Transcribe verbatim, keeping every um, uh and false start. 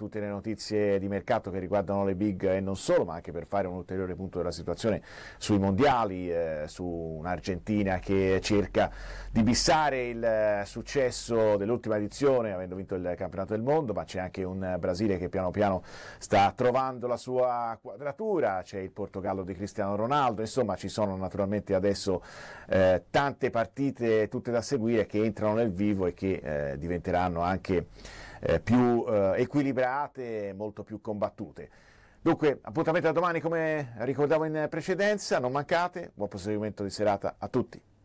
tutte le notizie di mercato che riguardano le big e non solo, ma anche per fare un ulteriore punto della situazione sui mondiali, eh, su un'Argentina che cerca di bissare il eh, successo dell'ultima edizione avendo vinto il campionato del mondo, ma c'è anche un Brasile che piano piano sta trovando la sua quadratura, c'è il Portogallo di Cristiano Ronaldo, insomma ci sono naturalmente adesso eh, tante partite tutte da seguire che entrano nel vivo e che eh, diventeranno anche eh, più eh, equilibrate, molto più combattute. Dunque, appuntamento a domani come ricordavo in precedenza, non mancate, buon proseguimento di serata a tutti.